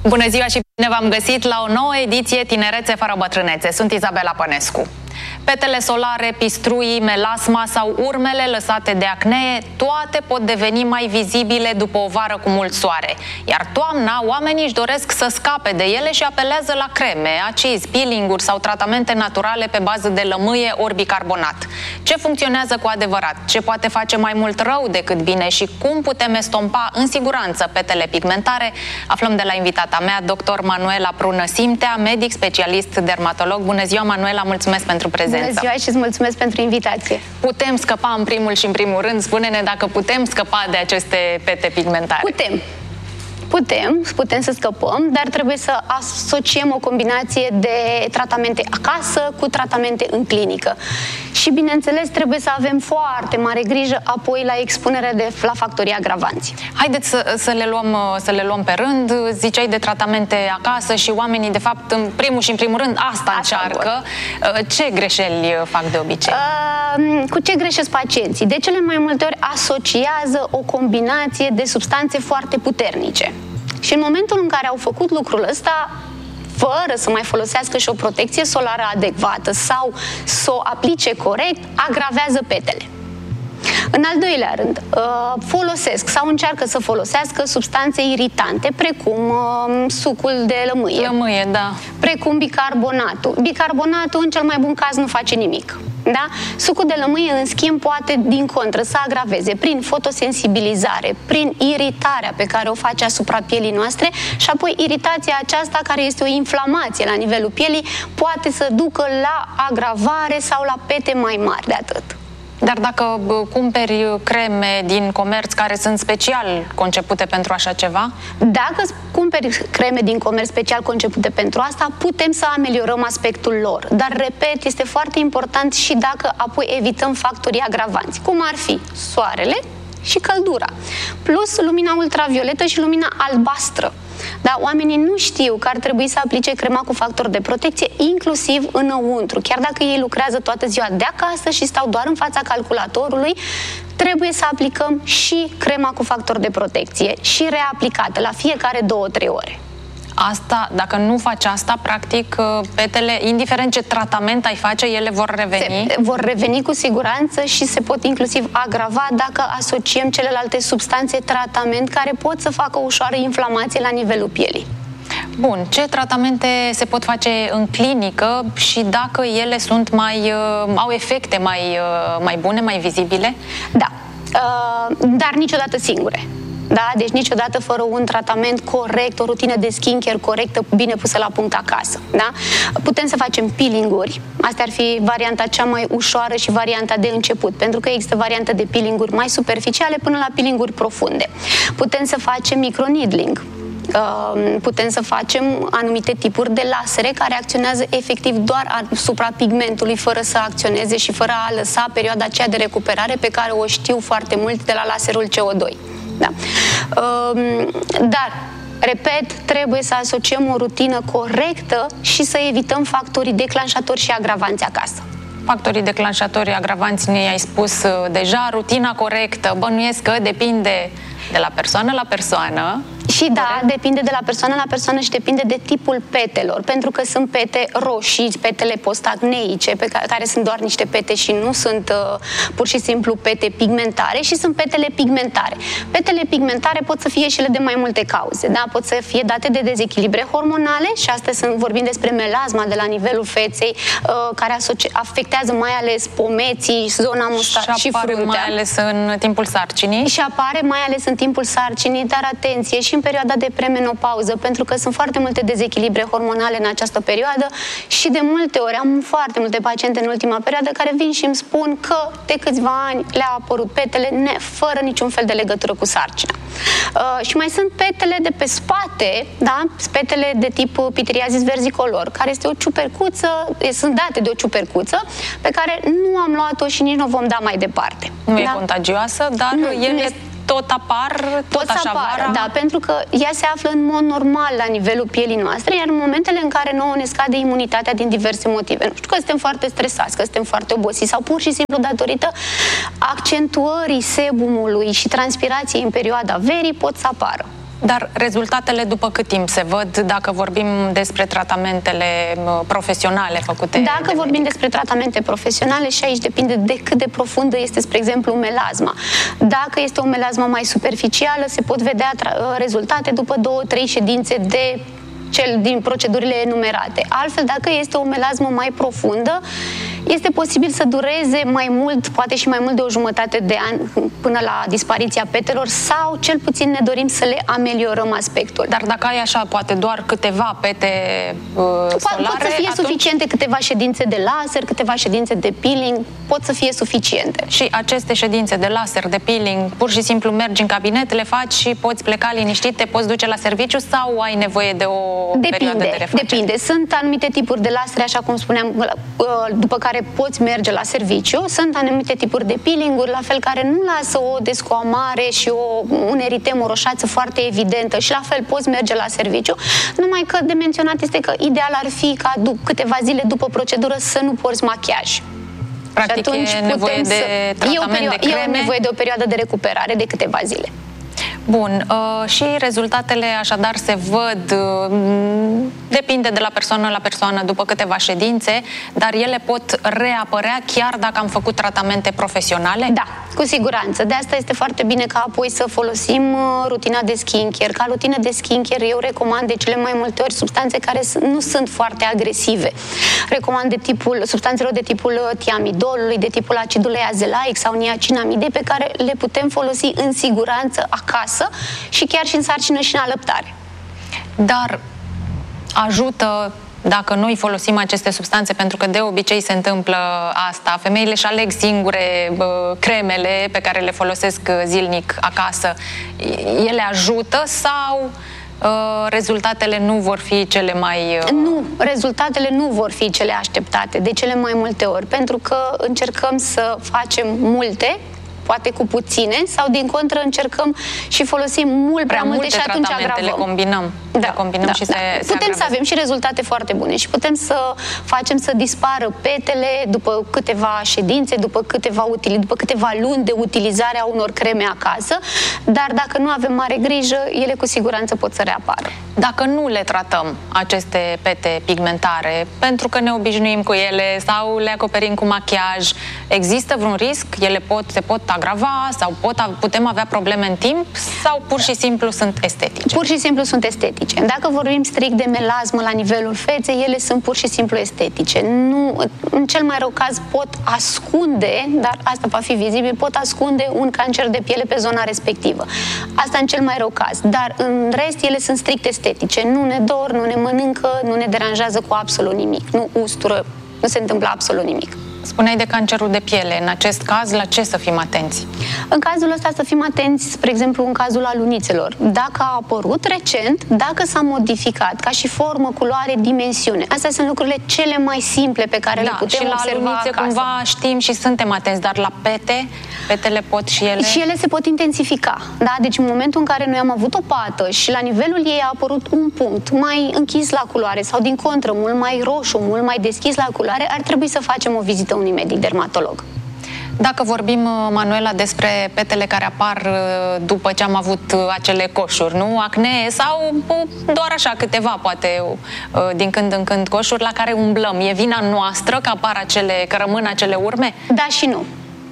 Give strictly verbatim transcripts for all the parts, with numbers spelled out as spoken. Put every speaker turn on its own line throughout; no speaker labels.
Bună ziua și bine v-am găsit la o nouă ediție Tinerețe fără bătrânețe. Sunt Izabela Pănescu. Petele solare, pistruii, melasma sau urmele lăsate de acnee, toate pot deveni mai vizibile după o vară cu mult soare. Iar toamna, oamenii își doresc să scape de ele și apelează la creme, acizi, peeling-uri sau tratamente naturale pe bază de lămâie ori bicarbonat. Ce funcționează cu adevărat? Ce poate face mai mult rău decât bine și cum putem estompa în siguranță petele pigmentare? Aflăm de la invitata mea, doctor Manuela Prună-Simtea, medic specialist dermatolog. Bună ziua, Manuela, mulțumesc pentru prezență.
Bună ziua și îți mulțumesc pentru invitație.
Putem scăpa în primul și în primul rând? Spune-ne dacă putem scăpa de aceste pete pigmentare.
Putem. Putem, putem să scăpăm, dar trebuie să asociem o combinație de tratamente acasă cu tratamente în clinică. Și, bineînțeles, trebuie să avem foarte mare grijă apoi la expunerea de, la factorii agravanți.
Haideți să, să, le luăm, să le luăm pe rând. Ziceai de tratamente acasă și oamenii, de fapt, în primul și în primul rând, asta, asta încearcă. Vor. Ce greșeli fac de obicei?
Uh, cu ce greșesc pacienții? De cele mai multe ori asociază o combinație de substanțe foarte puternice. Și în momentul în care au făcut lucrul ăsta, fără să mai folosească și o protecție solară adecvată sau să o aplice corect, agravează petele. În al doilea rând, folosesc sau încearcă să folosească substanțe iritante, precum sucul de lămâie,
lămâie, da.
precum bicarbonatul. Bicarbonatul, în cel mai bun caz, nu face nimic. Da? Sucul de lămâie, în schimb, poate, din contră, să agraveze prin fotosensibilizare, prin iritarea pe care o face asupra pielii noastre și apoi iritația aceasta, care este o inflamație la nivelul pielii, poate să ducă la agravare sau la pete mai mari de atât.
Dar dacă cumperi creme din comerț care sunt special concepute pentru așa ceva?
Dacă cumperi creme din comerț special concepute pentru asta, putem să ameliorăm aspectul lor. Dar, repet, este foarte important și dacă apoi evităm factorii agravanți, cum ar fi soarele și căldura, plus lumina ultravioletă și lumina albastră. Dar oamenii nu știu că ar trebui să aplice crema cu factor de protecție inclusiv înăuntru. Chiar dacă ei lucrează toată ziua de acasă și stau doar în fața calculatorului, trebuie să aplicăm și crema cu factor de protecție și reaplicată la fiecare două-trei ore.
Asta, dacă nu faci asta, practic, petele, indiferent ce tratament ai face, ele vor reveni?
Se, vor reveni cu siguranță și se pot inclusiv agrava dacă asociem celelalte substanțe tratament care pot să facă o ușoară inflamație la nivelul pielii.
Bun, ce tratamente se pot face în clinică și dacă ele sunt mai, au efecte mai, mai bune, mai vizibile?
Da, dar niciodată singure. Da? Deci niciodată fără un tratament corect, o rutină de skincare corectă, bine pusă la punct acasă. Da? Putem să facem peeling-uri. Asta ar fi varianta cea mai ușoară și varianta de început, pentru că există varianta de peeling-uri mai superficiale până la peeling-uri profunde. Putem să facem microneedling. Putem să facem anumite tipuri de lasere care acționează efectiv doar asupra pigmentului, fără să acționeze și fără a lăsa perioada aceea de recuperare pe care o știu foarte mult de la laserul C O doi. Da. Dar, repet, trebuie să asociem o rutină corectă și să evităm factorii declanșatori și agravanți acasă.
Factorii declanșatori, agravanți, ne-ai spus deja, rutina corectă, bănuiesc că depinde de la persoană la persoană.
Și da, depinde de la persoană la persoană și depinde de tipul petelor, pentru că sunt pete roșii, petele postacneice, pe care, care sunt doar niște pete și nu sunt uh, pur și simplu pete pigmentare, și sunt petele pigmentare. Petele pigmentare pot să fie și ele de mai multe cauze, da? Pot să fie date de dezechilibre hormonale și astea sunt, vorbim despre melasma de la nivelul feței, uh, care afectează mai ales pomeții, zona mustache și fruntea.
mai ales în timpul sarcinii.
Și apare mai ales în timpul sarcinii, dar atenție, și în perioada de premenopauză, pentru că sunt foarte multe dezechilibre hormonale în această perioadă și de multe ori am foarte multe paciente în ultima perioadă care vin și îmi spun că de câțiva ani le-au apărut petele ne, fără niciun fel de legătură cu sarcina. Uh, și mai sunt petele de pe spate, da? Petele de tip pityriasis versicolor, care este o ciupercuță, sunt date de o ciupercuță pe care nu am luat-o și nici nu o vom da mai departe.
Nu
da?
e contagioasă, dar nu, ele... Este... tot apar, tot, tot așa
apară,
vara.
Da, pentru că ea se află în mod normal la nivelul pielii noastre, iar în momentele în care nouă ne scade imunitatea din diverse motive, nu știu, că suntem foarte stresați, că suntem foarte obosiți sau pur și simplu datorită accentuării sebumului și transpirației în perioada verii, pot să apară.
Dar rezultatele după cât timp se văd, dacă vorbim despre tratamentele profesionale făcute?
Dacă
de
vorbim
medic.
despre tratamente profesionale, și aici depinde de cât de profundă este, spre exemplu, melasma. Dacă este o melasmă mai superficială, se pot vedea rezultate după două, trei ședințe de cel din procedurile enumerate. Altfel, dacă este o melasmă mai profundă, este posibil să dureze mai mult, poate și mai mult de o jumătate de an până la dispariția petelor, sau cel puțin ne dorim să le ameliorăm aspectul.
Dar dacă ai așa, poate doar câteva pete uh, solare,
pot să fie
atunci...
suficiente câteva ședințe de laser, câteva ședințe de peeling, pot să fie suficiente.
Și aceste ședințe de laser, de peeling, pur și simplu mergi în cabinet, le faci și poți pleca liniștit, te poți duce la serviciu sau ai nevoie de o
Depinde,
perioadă de refacere?
depinde. Sunt anumite tipuri de lasere, așa cum spuneam, după care poți merge la serviciu. Sunt anumite tipuri de peeling-uri, la fel, care nu lasă o descoamare și o, un eritem, o roșață foarte evidentă și la fel poți merge la serviciu. Numai că de menționat este că ideal ar fi ca câteva zile după procedură să nu porți machiaj.
Practic,
și atunci
e nevoie de tratament de creme.
E nevoie de o perioadă de recuperare de câteva zile.
Bun, uh, și rezultatele așadar se văd, uh, depinde de la persoană la persoană după câteva ședințe, dar ele pot reapărea chiar dacă am făcut tratamente profesionale?
Da, cu siguranță. De asta este foarte bine ca apoi să folosim uh, rutina de skincare. Ca rutină de skincare eu recomand de cele mai multe ori substanțe care nu sunt foarte agresive. Recomand de tipul, substanțelor de tipul tiamidolului, de tipul acidului azelaic sau niacinamide, pe care le putem folosi în siguranță acasă și chiar și în sarcină și în alăptare.
Dar ajută dacă noi folosim aceste substanțe, pentru că de obicei se întâmplă asta, femeile își aleg singure bă, cremele pe care le folosesc zilnic acasă, ele ajută sau uh, rezultatele nu vor fi cele mai... Uh...
Nu, rezultatele nu vor fi cele așteptate de cele mai multe ori, pentru că încercăm să facem multe, poate cu puține, sau din contră încercăm și folosim mult prea, prea multe și atunci agravăm.
Le combinăm,
da,
le combinăm
da,
și
da.
se, se
Putem
agravează.
să avem și rezultate foarte bune și putem să facem să dispară petele după câteva ședințe, după câteva, utili, după câteva luni de utilizare a unor creme acasă, dar dacă nu avem mare grijă, ele cu siguranță pot să reapară.
Dacă nu le tratăm, aceste pete pigmentare, pentru că ne obișnuim cu ele sau le acoperim cu machiaj, există vreun risc? Ele pot, se pot agrava sau pot, putem avea probleme în timp sau pur și simplu sunt estetice?
Pur și simplu sunt estetice. Dacă vorbim strict de melasmă la nivelul feței, ele sunt pur și simplu estetice. Nu, în cel mai rău caz pot ascunde, dar asta va fi vizibil, pot ascunde un cancer de piele pe zona respectivă. Asta în cel mai rău caz. Dar în rest, ele sunt strict estetice. Nu ne dor, nu ne mănâncă, nu ne deranjează cu absolut nimic. Nu ustură, nu se întâmplă absolut nimic.
Spuneai de cancerul de piele. În acest caz, la ce să fim atenți?
În cazul ăsta să fim atenți, spre exemplu, în cazul alunițelor. Dacă a apărut recent, dacă s-a modificat ca și formă, culoare, dimensiune. Astea sunt lucrurile cele mai simple pe care
da,
le putem
și
observa
la alunițe
acasă.
cumva știm și suntem atenți, dar la pete, petele pot și ele...
Și ele se pot intensifica. Da? Deci în momentul în care noi am avut o pată și la nivelul ei a apărut un punct mai închis la culoare sau din contră, mult mai roșu, mult mai deschis la culoare, ar trebui să facem o vizită unui medic dermatolog.
Dacă vorbim, Manuela, despre petele care apar după ce am avut acele coșuri, nu? Acne sau doar așa câteva, poate, din când în când coșuri la care umblăm. E vina noastră că apar acele, că rămân acele urme?
Da și nu.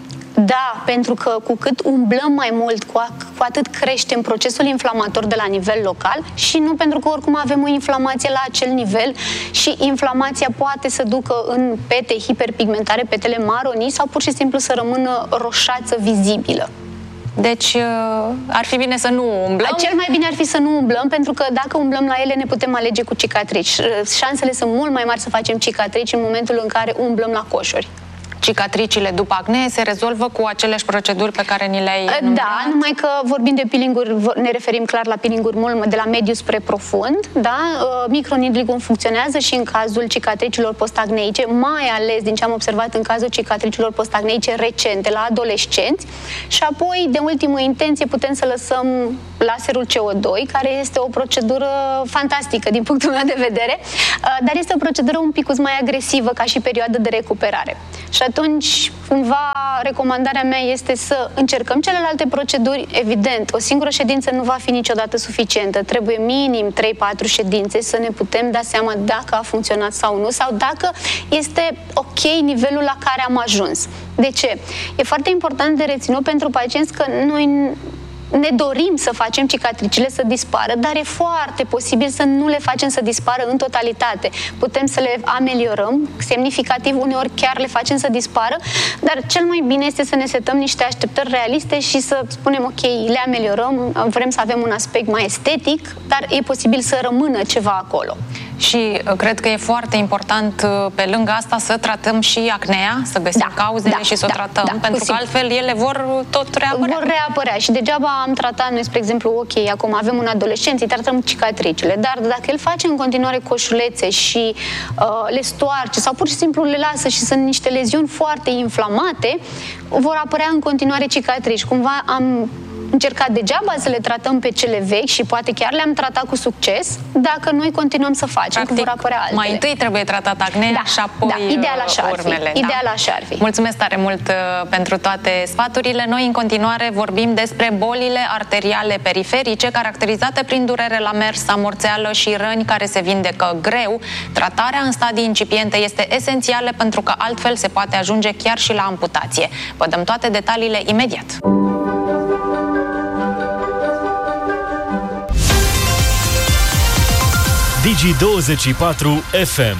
Da, pentru că cu cât umblăm mai mult, cu, cu atât creștem procesul inflamator de la nivel local și nu pentru că oricum avem o inflamație la acel nivel și inflamația poate să ducă în pete hiperpigmentare, petele maronii sau pur și simplu să rămână roșață vizibilă.
Deci ar fi bine să nu umblăm?
Cel mai bine ar fi să nu umblăm, pentru că dacă umblăm la ele ne putem alege cu cicatrici. Șansele sunt mult mai mari să facem cicatrici în momentul în care umblăm la coșuri.
Cicatricile după acne se rezolvă cu aceleași proceduri pe care ni le-ai enumerat?
Da, numai că vorbim de peeling-uri, ne referim clar la peeling-uri mult de la mediu spre profund, da? Microneedling funcționează și în cazul cicatricilor postacneice, mai ales din ce am observat în cazul cicatricilor postacneice recente, la adolescenți, și apoi, de ultimă intenție, putem să lăsăm laserul C O doi, care este o procedură fantastică din punctul meu de vedere, dar este o procedură un pic mai agresivă ca și perioadă de recuperare. Și atunci, cumva, recomandarea mea este să încercăm celelalte proceduri. Evident, o singură ședință nu va fi niciodată suficientă. Trebuie minim trei patru ședințe să ne putem da seama dacă a funcționat sau nu, sau dacă este ok nivelul la care am ajuns. De ce? E foarte important de reținut pentru pacienți că noi ne dorim să facem cicatricile să dispară, dar e foarte posibil să nu le facem să dispară în totalitate. Putem să le ameliorăm semnificativ, uneori chiar le facem să dispară, dar cel mai bine este să ne setăm niște așteptări realiste și să spunem, ok, le ameliorăm, vrem să avem un aspect mai estetic, dar e posibil să rămână ceva acolo.
Și cred că e foarte important, pe lângă asta, să tratăm și acnea, să găsim
da,
cauzele
da,
și să o
da,
tratăm,
da,
pentru că altfel ele vor tot reapărea.
Vor reapărea și degeaba am tratat noi, spre exemplu, ok, acum avem un adolescent, îi tratăm cicatricile, dar dacă el face în continuare coșulețe și uh, le stoarce sau pur și simplu le lasă și sunt niște leziuni foarte inflamate, vor apărea în continuare cicatrici. Cumva am încercat degeaba să le tratăm pe cele vechi și poate chiar le-am tratat cu succes dacă noi continuăm să facem,
practic,
că vor apărea altele.
Mai întâi trebuie tratat acnea
da,
și apoi
da, ideal așa ar
urmele.
Fi.
Da?
Ideal așa ar fi.
Mulțumesc tare mult uh, pentru toate sfaturile. Noi în continuare vorbim despre bolile arteriale periferice caracterizate prin durere la mers, amorțeală și răni care se vindecă greu. Tratarea în stadii incipiente este esențială pentru că altfel se poate ajunge chiar și la amputație. Vă dăm toate detaliile imediat.
Digi douăzeci și patru F M.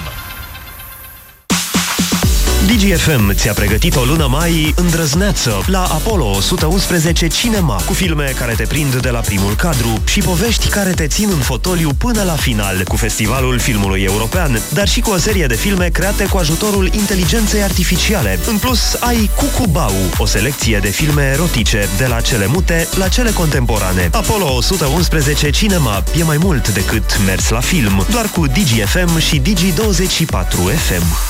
Digi F M ți-a pregătit o lună mai îndrăzneață la Apollo o sută unsprezece Cinema, cu filme care te prind de la primul cadru și povești care te țin în fotoliu până la final, cu Festivalul Filmului European, dar și cu o serie de filme create cu ajutorul inteligenței artificiale. În plus, ai Cucubau, o selecție de filme erotice, de la cele mute la cele contemporane. Apollo o sută unsprezece Cinema e mai mult decât mers la film, doar cu Digi F M și Digi douăzeci și patru F M.